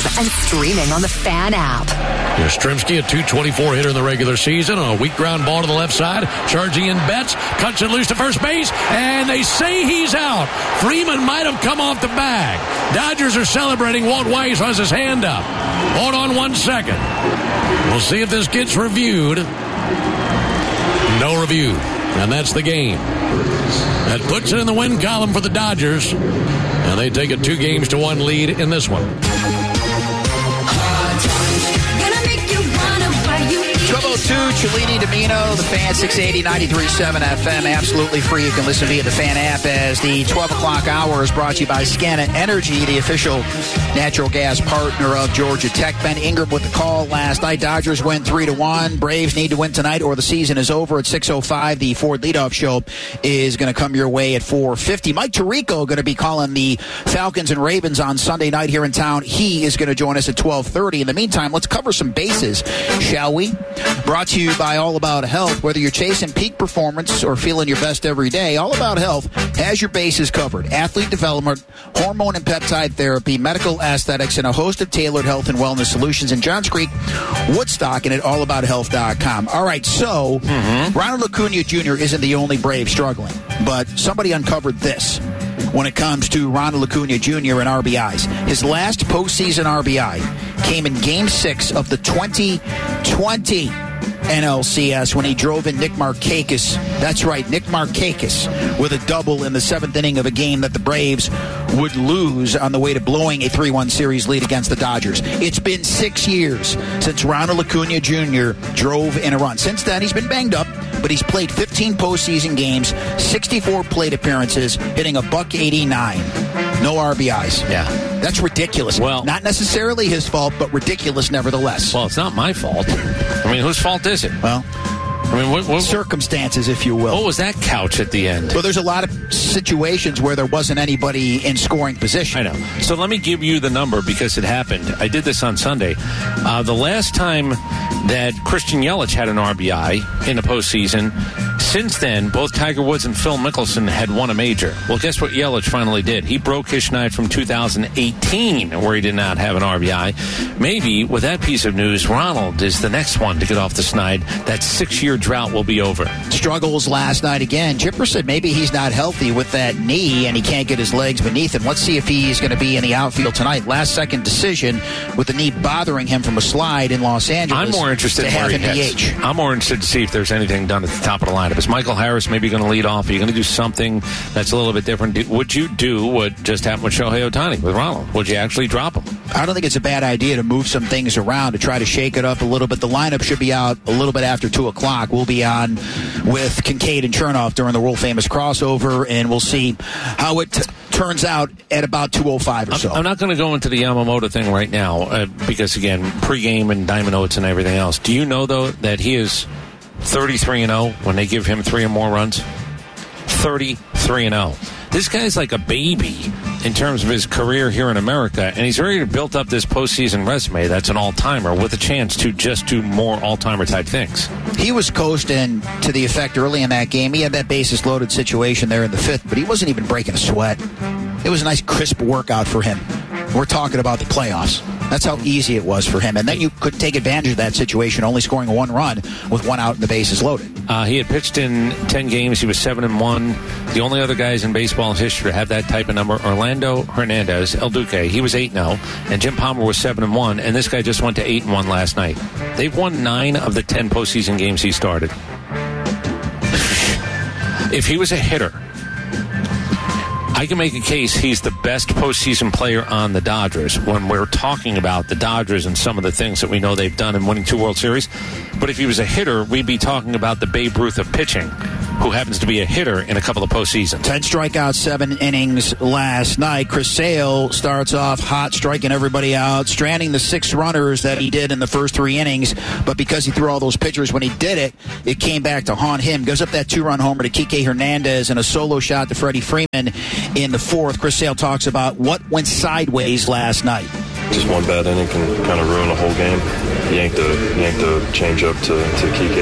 and streaming on the Fan app. Yastrzemski, a .224 hitter in the regular season. A weak ground ball to the left side. Charging in Betts. Cuts it loose to first base. And they say he's out. Freeman might have come off the bag. Dodgers are celebrating. Walt Weiss has his hand up. Hold on 1 second. We'll see if this gets reviewed. No review. And that's the game. That puts it in the win column for the Dodgers. And they take a 2-1 lead in this one. 1202, Cellini Domino, the Fan, 680, 93.7 FM, absolutely free. You can listen via the Fan app as the 12 o'clock hour is brought to you by Scana Energy, the official natural gas partner of Georgia Tech. Ben Ingram with the call last night. Dodgers win 3-1. Braves need to win tonight or the season is over at 6:05. The Ford Leadoff Show is going to come your way at 4:50. Mike Tirico going to be calling the Falcons and Ravens on Sunday night here in town. He is going to join us at 12:30. In the meantime, let's cover some bases, shall we? Brought to you by All About Health. Whether you're chasing peak performance or feeling your best every day, All About Health has your bases covered. Athlete development, hormone and peptide therapy, medical aesthetics, and a host of tailored health and wellness solutions in Johns Creek, Woodstock, and at allaboуthealth.com. All right, so Ronald Acuna Jr. isn't the only Brave struggling, but somebody uncovered this when it comes to Ronald Acuna Jr. and RBIs. His last postseason RBI came in Game 6 of the 2020 NLCS when he drove in Nick Markakis. That's right, Nick Markakis with a double in the 7th inning of a game that the Braves would lose on the way to blowing a 3-1 series lead against the Dodgers. It's been 6 years since Ronald Acuna Jr. drove in a run. Since then, he's been banged up, but he's played 15 postseason games, 64 plate appearances, hitting a .189. No RBIs. Yeah. That's ridiculous. Well, not necessarily his fault, but ridiculous nevertheless. Well, it's not my fault. I mean, whose fault is it? Well, I mean, what circumstances, if you will. What was that couch at the end? Well, there's a lot of situations where there wasn't anybody in scoring position. I know. So let me give you the number because it happened. I did this on Sunday. The last time that Christian Yelich had an RBI in the postseason, since then, both Tiger Woods and Phil Mickelson had won a major. Well, guess what Yelich finally did? He broke his schneid from 2018, where he did not have an RBI. Maybe, with that piece of news, Ronald is the next one to get off the schneid. That 6-year drought will be over. Struggles last night again. Chipper said maybe he's not healthy with that knee and he can't get his legs beneath him. Let's see if he's going to be in the outfield tonight. Last-second decision with the knee bothering him from a slide in Los Angeles. I'm more interested in where he hits. I'm more interested to see if there's anything done at the top of the lineup. Is Michael Harris maybe going to lead off? Are you going to do something that's a little bit different? Would you do what just happened with Shohei Ohtani, with Ronald? Would you actually drop him? I don't think it's a bad idea to move some things around to try to shake it up a little bit. The lineup should be out a little bit after 2 o'clock. We'll be on with Kincaid and Chernoff during the world-famous crossover, and we'll see how it turns out at about 2:05 or so. I'm not going to go into the Yamamoto thing right now because, again, pregame and diamond oats and everything else. Do you know, though, that he is 33-0 when they give him 3 or more runs? 33-0. This guy's like a baby in terms of his career here in America, and he's already built up this postseason resume that's an all-timer with a chance to just do more all-timer type things. He was coasting to the effect early in that game. He had that bases-loaded situation there in the 5th, but he wasn't even breaking a sweat. It was a nice, crisp workout for him. We're talking about the playoffs. That's how easy it was for him. And then you could take advantage of that situation, only scoring 1 run with 1 out and the bases loaded. He had pitched in 10 games. He was 7-1. The only other guys in baseball history to have that type of number, Orlando Hernandez, El Duque, he was 8-0. And Jim Palmer was 7-1. And this guy just went to 8-1 last night. They've won 9 of the 10 postseason games he started. If he was a hitter, I can make a case he's the best postseason player on the Dodgers when we're talking about the Dodgers and some of the things that we know they've done in winning 2 World Series. But if he was a hitter, we'd be talking about the Babe Ruth of pitching, who happens to be a hitter in a couple of postseasons. 10 strikeouts, 7 innings last night. Chris Sale starts off hot, striking everybody out, stranding the 6 runners that he did in the first 3 innings. But because he threw all those pitchers when he did it, it came back to haunt him. Goes up that 2-run homer to Kike Hernandez and a solo shot to Freddie Freeman in the 4th. Chris Sale talks about what went sideways last night. just one bad inning can kind of ruin a whole game. Yanked the change up to Kike,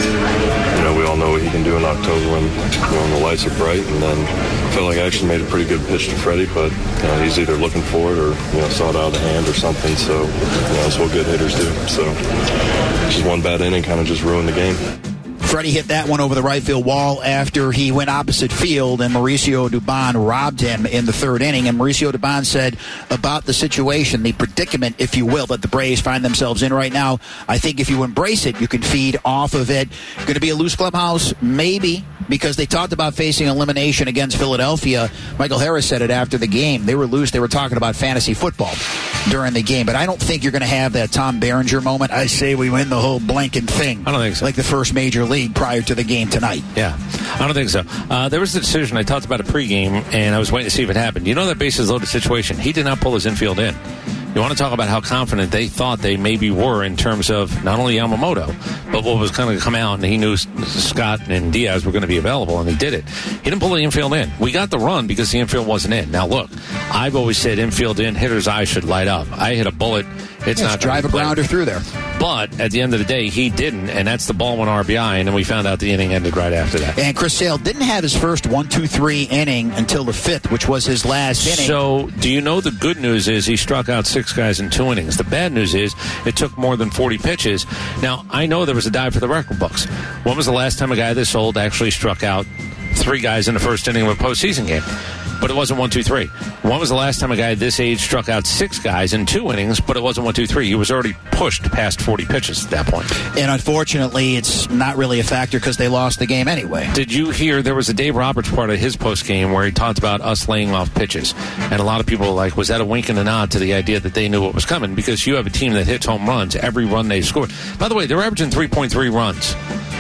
and we all know what he can do in October when the lights are bright. And then felt like I actually made a pretty good pitch to Freddie, but he's either looking for it or saw it out of the hand or something. So that's what good hitters do. So just one bad inning kind of just ruined the game. Freddie hit that one over the right field wall after he went opposite field, and Mauricio Dubon robbed him in the third inning. And Mauricio Dubon said about the situation, the predicament, if you will, that the Braves find themselves in right now, I think if you embrace it, you can feed off of it. Going to be a loose clubhouse? Maybe, because they talked about facing elimination against Philadelphia. Michael Harris said it after the game. They were loose. They were talking about fantasy football during the game. But I don't think you're going to have that Tom Berenger moment. I say we win the whole blanket thing. I don't think so. Like the first major league prior to the game tonight. Yeah, I don't think so. There was a decision. I talked about a pregame, and I was waiting to see if it happened. You know that bases loaded situation? He did not pull his infield in. You want to talk about how confident they thought they maybe were in terms of not only Yamamoto, but what was going to come out, and he knew Scott and Diaz were going to be available, and he did it. He didn't pull the infield in. We got the run because the infield wasn't in. Now, look, I've always said infield in, hitter's eye should light up. I hit a bullet. It's not drive a grounder through there. But at the end of the day, he didn't, and that's the ball went RBI, and then we found out the inning ended right after that. And Chris Sale didn't have his first 1-2-3 inning until the fifth, which was his last inning. So, do you know the good news is he struck out 6 guys in 2 innings. The bad news is it took more than 40 pitches. Now, I know there was a dive for the record books. When was the last time a guy this old actually struck out 3 guys in the first inning of a postseason game? But it wasn't 1-2-3. When was the last time a guy this age struck out 6 guys in 2 innings, but it wasn't 1-2-3? He was already pushed past 40 pitches at that point. And unfortunately, it's not really a factor because they lost the game anyway. Did you hear there was a Dave Roberts part of his postgame where he talked about us laying off pitches? And a lot of people were like, was that a wink and a nod to the idea that they knew what was coming? Because you have a team that hits home runs every run they scored. By the way, they're averaging 3.3 runs.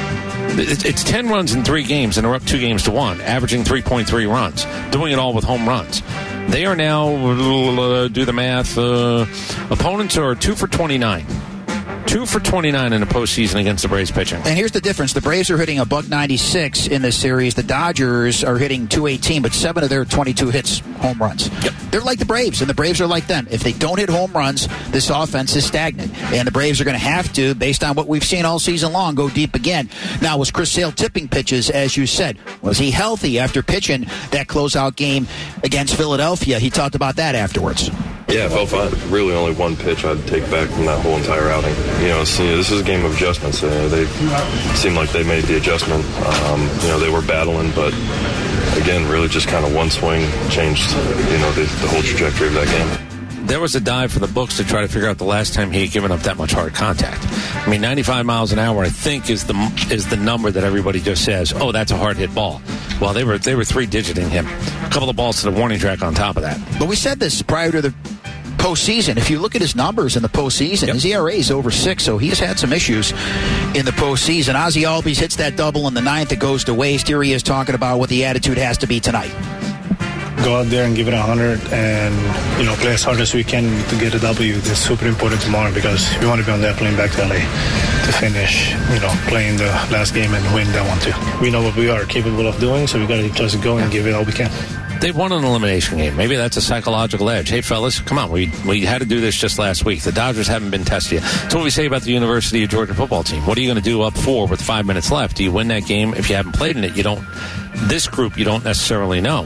It's 10 runs in 3 games, and they're up 2 games to 1, averaging 3.3 runs, doing it all with home runs. They are now, do the math, opponents are 2 for 29. 2 for 29 in the postseason against the Braves pitching. And here's the difference. The Braves are hitting a .196 in this series. The Dodgers are hitting .218, but 7 of their 22 hits home runs. Yep. They're like the Braves, and the Braves are like them. If they don't hit home runs, this offense is stagnant. And the Braves are going to have to, based on what we've seen all season long, go deep again. Now, was Chris Sale tipping pitches, as you said? Was he healthy after pitching that closeout game against Philadelphia? He talked about that afterwards. Yeah, I felt fine. Really only one pitch I'd take back from that whole entire outing. This is a game of adjustments. They seemed like they made the adjustment. They were battling, but again, really just kind of one swing changed, the whole trajectory of that game. There was a dive for the books to try to figure out the last time he had given up that much hard contact. I mean, 95 miles an hour, I think, is the number that everybody just says, oh, that's a hard hit ball. Well, they were 3-digiting him. A couple of balls to the warning track on top of that. But we said this prior to the postseason. If you look at his numbers in the postseason, his ERA is over 6, so he's had some issues in the postseason. Ozzie Albies hits that double in the 9th. It goes to waste. Here he is talking about what the attitude has to be tonight. Go out there and give it 100 and, play as hard as we can to get a W. That's super important tomorrow because we want to be on that plane back to LA to finish, playing the last game and win that one too. We know what we are capable of doing, so we got to just go and give it all we can. They've won an elimination game. Maybe that's a psychological edge. Hey, fellas, come on. We had to do this just last week. The Dodgers haven't been tested yet. That's what we say about the University of Georgia football team. What are you going to do up 4 with 5 minutes left? Do you win that game? If you haven't played in it, you don't. This group, you don't necessarily know.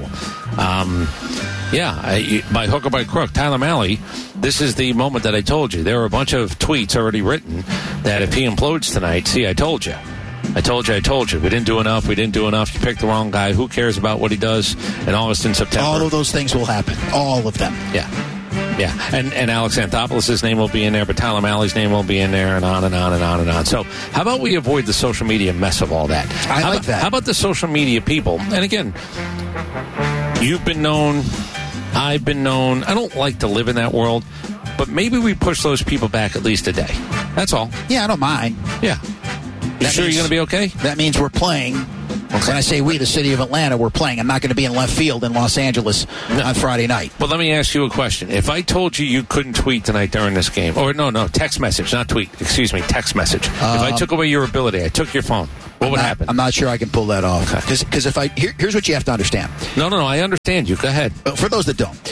By hook or by crook, Tyler Mahle, this is the moment that I told you. There are a bunch of tweets already written that if he implodes tonight, see, I told you. I told you. We didn't do enough. You picked the wrong guy. Who cares about what he does in August and September? All of those things will happen. All of them. Yeah. And Alex Anthopoulos' name will be in there, but Tyler Mahle's name will be in there, and on and on and on and on. So how about we avoid the social media mess of all that? I like that. How about the social media people? And again, you've been known. I've been known. I don't like to live in that world, but maybe we push those people back at least a day. That's all. Yeah, I don't mind. Yeah. You sure you're going to be okay? That means we're playing. Okay. When I say we, the city of Atlanta, we're playing. I'm not going to be in left field in Los Angeles on Friday night. Well, let me ask you a question. If I told you couldn't tweet tonight during this game, or no, text message, not tweet, excuse me, text message. If I took away your ability, I took your phone, what would happen? I'm not sure I can pull that off. Because here's what you have to understand. No, I understand you. Go ahead. For those that don't,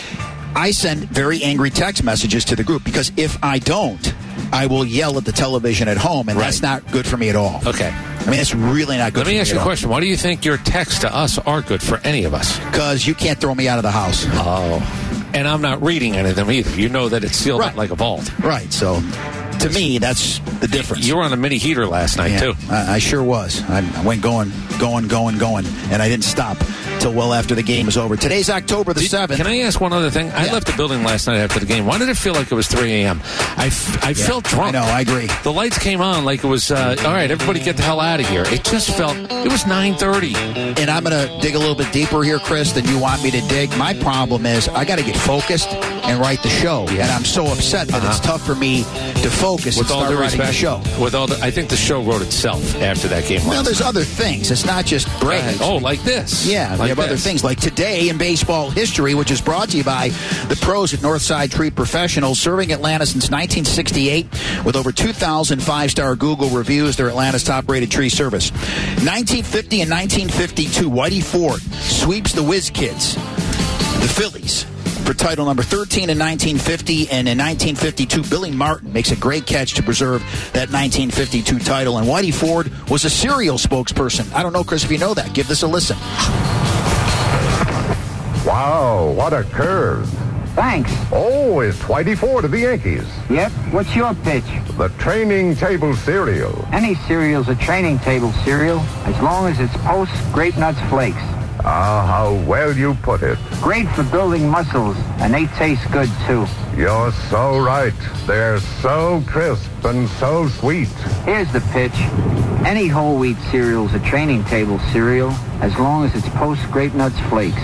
I send very angry text messages to the group because if I don't, I will yell at the television at home, and that's not good for me at all. Okay. I mean, it's really not good for me at all. Let me ask you a question. Why do you think your texts to us are good for any of us? Because you can't throw me out of the house. Oh. And I'm not reading any of them either. You know that it's sealed up like a vault. Right. So, to me, that's the difference. You were on a mini heater last night, too. I sure was. I went going, and I didn't stop till well after the game was over. Today's October the 7th. Can I ask one other thing? I left the building last night after the game. Why did it feel like it was 3 a.m.? I felt drunk. I know, I agree. The lights came on like it was, all right, everybody get the hell out of here. It just felt, it was 9:30. And I'm going to dig a little bit deeper here, Chris, than you want me to dig. My problem is I got to get focused and write the show. And I'm so upset that it's tough for me to focus and start writing the show. I think the show wrote itself after that game. Well, there's other things. It's not just Braves. Oh, like this. Yeah, we have other things like today in baseball history, which is brought to you by the pros at Northside Tree Professionals, serving Atlanta since 1968 with over 2,000 five-star Google reviews. They're Atlanta's top-rated tree service. 1950 and 1952, Whitey Ford sweeps the Whiz Kids, the Phillies, for title number 13 in 1950, and in 1952, Billy Martin makes a great catch to preserve that 1952 title, and Whitey Ford was a cereal spokesperson. I don't know, Chris, if you know that. Give this a listen. Wow, what a curve. Thanks. Oh, it's Whitey Ford of the Yankees. Yep. What's your pitch? The training table cereal. Any cereal's a training table cereal, as long as it's Post Grape Nuts Flakes. Ah, how well you put it. Great for building muscles, and they taste good, too. You're so right. They're so crisp and so sweet. Here's the pitch. Any whole wheat cereal's a training table cereal, as long as it's Post Grape Nuts Flakes.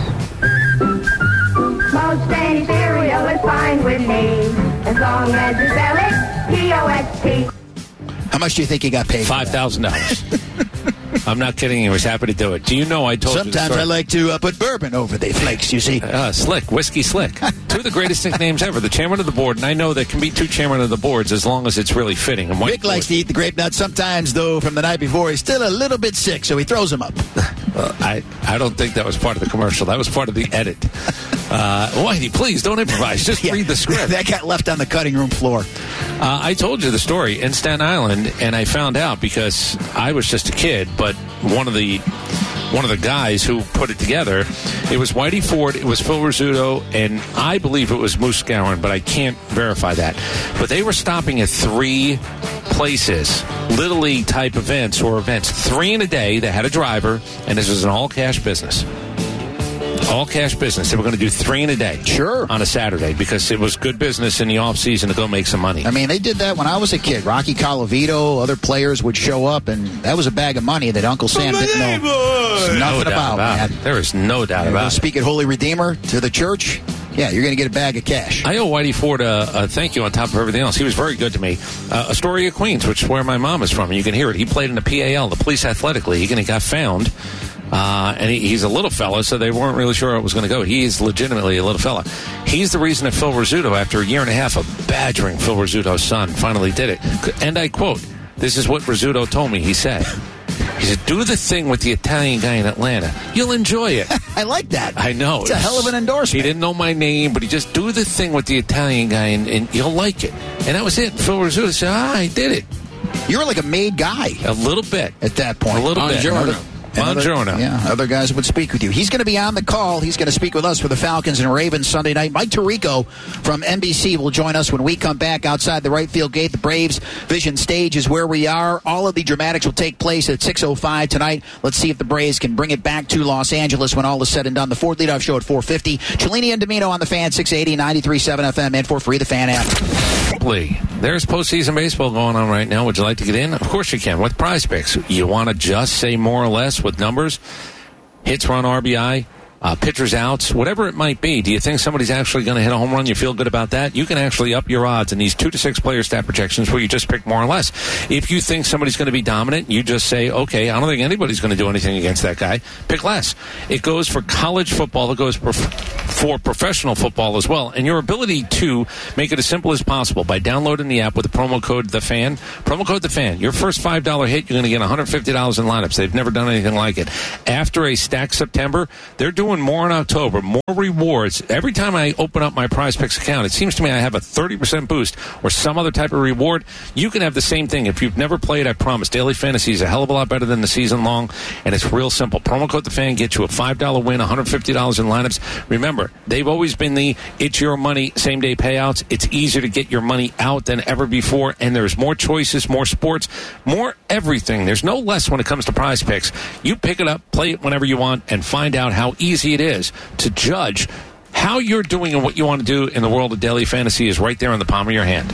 Most any cereal is fine with me, as long as you spell it P-O-S-T. How much do you think he got paid? $5,000. I'm not kidding. He was happy to do it. Do you know I told you Sometimes I like to put bourbon over the flakes, you see. Slick. Whiskey Slick. Two of the greatest nicknames ever. The chairman of the board, and I know there can be two chairmen of the boards as long as it's really fitting. And Rick likes to eat the grape nuts. Sometimes, though, from the night before, he's still a little bit sick, so he throws them up. I don't think that was part of the commercial. That was part of the edit. Whitey, please don't improvise. Just read the script. That got left on the cutting room floor. I told you the story in Staten Island, and I found out because I was just a kid, but one of the guys who put it together, it was Whitey Ford, it was Phil Rizzuto, and I believe it was Moose Gowan, but I can't verify that. But they were stopping at 3 places, Little League type events or events, 3 in a day. They had a driver, and this was an all-cash business. All-cash business. They were going to do 3 in a day. Sure. On a Saturday because it was good business in the off-season to go make some money. I mean, they did that when I was a kid. Rocky Colavito, other players would show up, and that was a bag of money that Uncle Sam didn't know nothing about, man. There is no doubt about it. Speak at Holy Redeemer to the church. Yeah, you're going to get a bag of cash. I owe Whitey Ford a thank you on top of everything else. He was very good to me. Astoria, Queens, which is where my mom is from. You can hear it. He played in the PAL, the Police Athletic League, and he got found. And he's a little fella, so they weren't really sure how it was going to go. He is legitimately a little fella. He's the reason that Phil Rizzuto, after a year and a half of badgering Phil Rizzuto's son, finally did it. And I quote, this is what Rizzuto told me. He said, do the thing with the Italian guy in Atlanta. You'll enjoy it. I like that. I know. It's a hell of an endorsement. He didn't know my name, but he just do the thing with the Italian guy, and you'll like it. And that was it. Phil Rizzuto said, I did it. You were like a made guy. A little bit. At that point. A little bit. Other guys would speak with you. He's going to be on the call. He's going to speak with us for the Falcons and Ravens Sunday night. Mike Tirico from NBC will join us when we come back outside the right field gate. The Braves Vision Stage is where we are. All of the dramatics will take place at 6:05 tonight. Let's see if the Braves can bring it back to Los Angeles when all is said and done. The Ford Leadoff Show at 4:50. Cellini and Domino on the Fan, 680, 93.7 FM, and for free, the Fan app. There's postseason baseball going on right now. Would you like to get in? Of course you can with Prize Picks. You want to just say more or less with numbers, hits, run, RBI, pitchers, outs, whatever it might be. Do you think somebody's actually going to hit a home run? You feel good about that? You can actually up your odds in these 2 to 6 player stat projections where you just pick more or less. If you think somebody's going to be dominant, you just say, okay, I don't think anybody's going to do anything against that guy. Pick less. It goes for college football. It goes for for professional football as well. And your ability to make it as simple as possible by downloading the app with the promo code TheFan. Promo code TheFan. Your first $5 hit, you're going to get $150 in lineups. They've never done anything like it. After a stacked September, they're doing more in October, more rewards. Every time I open up my Prize Picks account, it seems to me I have a 30% boost or some other type of reward. You can have the same thing. If you've never played, I promise, Daily Fantasy is a hell of a lot better than the season long, and it's real simple. Promo code TheFan gets you a $5 win, $150 in lineups. Remember, they've always been the it's your money, same-day payouts. It's easier to get your money out than ever before, and there's more choices, more sports, more everything. There's no less when it comes to Prize Picks. You pick it up, play it whenever you want, and find out how easy it is to judge how you're doing and what you want to do in the world of daily fantasy is right there in the palm of your hand.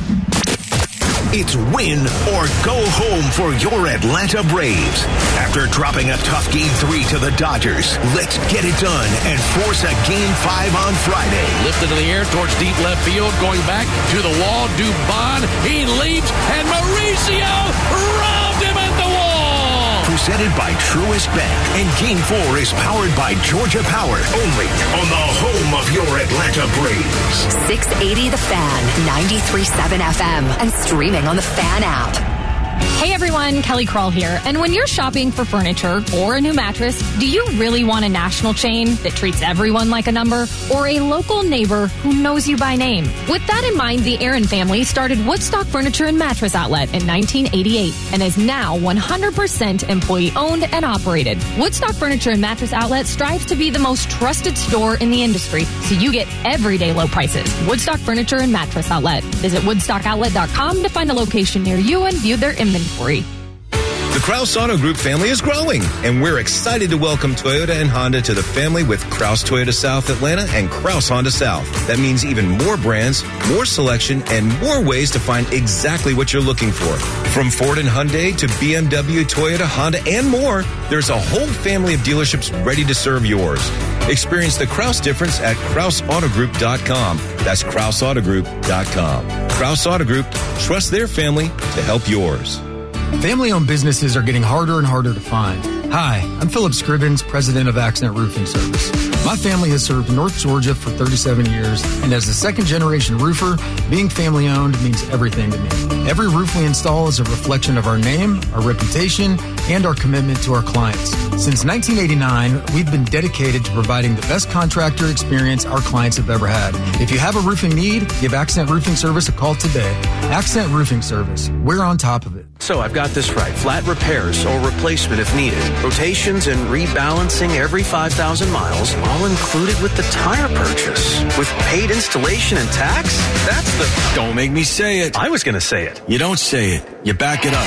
It's win or go home for your Atlanta Braves. After dropping a tough Game 3 to the Dodgers, let's get it done and force a Game 5 on Friday. Lifted in the air towards deep left field, going back to the wall. Dubon, he leaps, and Mauricio robbed him at the wall. Presented by Truist Bank, and Game 4 is powered by Georgia Power, only on the home of your Atlanta Braves. 680 The Fan, 93.7 FM, and streaming on the Fan app. Hey everyone, Kelly Kroll here. And when you're shopping for furniture or a new mattress, do you really want a national chain that treats everyone like a number, or a local neighbor who knows you by name? With that in mind, the Aaron family started Woodstock Furniture and Mattress Outlet in 1988 and is now 100% employee-owned and operated. Woodstock Furniture and Mattress Outlet strives to be the most trusted store in the industry, so you get everyday low prices. Woodstock Furniture and Mattress Outlet. Visit woodstockoutlet.com to find a location near you and view their inventory. The Kraus Auto Group family is growing, and we're excited to welcome Toyota and Honda to the family with Kraus Toyota South Atlanta and Kraus Honda South. That means even more brands, more selection, and more ways to find exactly what you're looking for. From Ford and Hyundai to BMW, Toyota, Honda, and more, there's a whole family of dealerships ready to serve yours. Experience the Kraus difference at KrausAutogroup.com. That's KrausAutogroup.com. Kraus Auto Group, trust their family to help yours. Family-owned businesses are getting harder and harder to find. Hi, I'm Philip Scribbins, president of Accent Roofing Service. My family has served North Georgia for 37 years, and as a second-generation roofer, being family-owned means everything to me. Every roof we install is a reflection of our name, our reputation, and our commitment to our clients. Since 1989, we've been dedicated to providing the best contractor experience our clients have ever had. If you have a roofing need, give Accent Roofing Service a call today. Accent Roofing Service. We're on top of it. So I've got this right. Flat repairs or replacement if needed. Rotations and rebalancing every 5,000 miles, all included with the tire purchase. With paid installation and tax? That's the... Don't make me say it. I was going to say it. You don't say it. You back it up.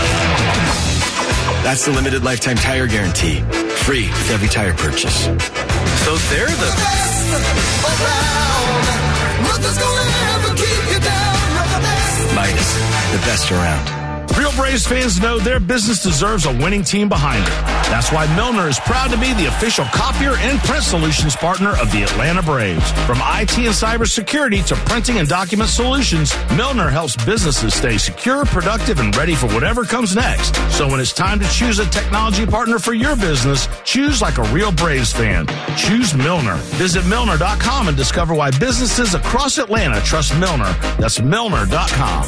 That's the limited lifetime tire guarantee. Free with every tire purchase. So they're the best around. Nothing's gonna ever keep you down. You're the best. Midas, the best around. Real Braves fans know their business deserves a winning team behind it. That's why Milner is proud to be the official copier and print solutions partner of the Atlanta Braves. From IT and cybersecurity to printing and document solutions, Milner helps businesses stay secure, productive, and ready for whatever comes next. So when it's time to choose a technology partner for your business, choose like a real Braves fan. Choose Milner. Visit Milner.com and discover why businesses across Atlanta trust Milner. That's Milner.com.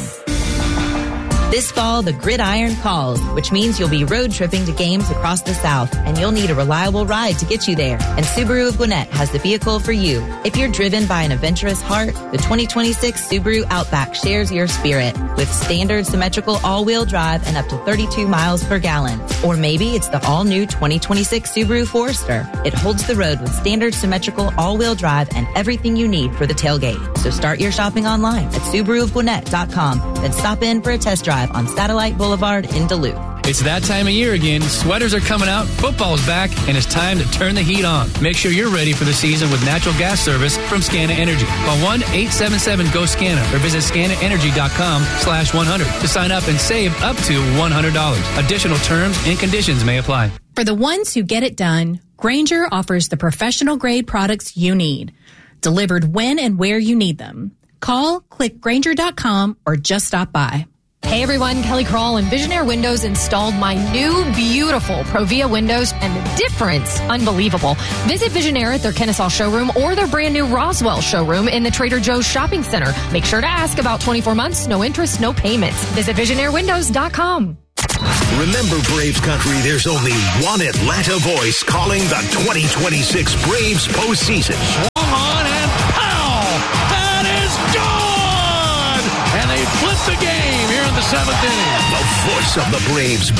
This fall, the gridiron calls, which means you'll be road tripping to games across the South, and you'll need a reliable ride to get you there. And Subaru of Gwinnett has the vehicle for you. If you're driven by an adventurous heart, the 2026 Subaru Outback shares your spirit with standard symmetrical all-wheel drive and up to 32 miles per gallon. Or maybe it's the all-new 2026 Subaru Forester. It holds the road with standard symmetrical all-wheel drive and everything you need for the tailgate. So start your shopping online at SubaruofGwinnett.com, then stop in for a test drive on Satellite Boulevard in Duluth. It's that time of year again. Sweaters are coming out, football's back, and it's time to turn the heat on. Make sure you're ready for the season with natural gas service from Scana Energy. Call 1-877-GO-SCANA or visit scanaenergy.com/100 to sign up and save up to $100. Additional terms and conditions may apply. For the ones who get it done, Grainger offers the professional-grade products you need, delivered when and where you need them. Call, click Grainger.com, or just stop by. Hey everyone, Kelly Kroll and Visionaire Windows installed my new beautiful Provia windows, and the difference, unbelievable. Visit Visionaire at their Kennesaw showroom or their brand new Roswell showroom in the Trader Joe's shopping center. Make sure to ask about 24 months, no interest, no payments. Visit visionairewindows.com. Remember, Braves country, there's only one Atlanta voice calling the 2026 Braves postseason. Swung on and pow! That is gone! And they flip the game here in the 7th inning. The voice of the Braves.